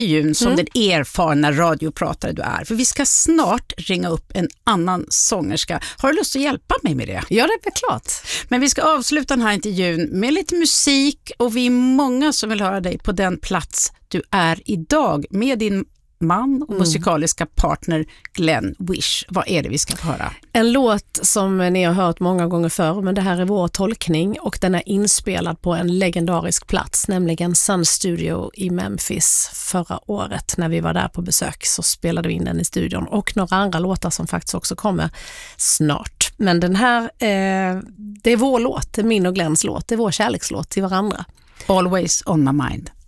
Jun som den erfarna radiopratare du är. För vi ska snart ringa upp en annan sångerska. Har du lust att hjälpa mig med det? Ja, det är klart. Men vi ska avsluta den här intervjun med lite musik och vi är många som vill höra dig på den plats du är idag med din man och musikaliska partner Glenn Wish. Vad är det vi ska få höra? En låt som ni har hört många gånger förr, men det här är vår tolkning och den är inspelad på en legendarisk plats, nämligen Sun Studio i Memphis förra året. När vi var där på besök så spelade vi in den i studion och några andra låtar som faktiskt också kommer snart. Men den här, det är vår låt, det är min och Glenns låt, det är vår kärlekslåt till varandra. Always on my mind.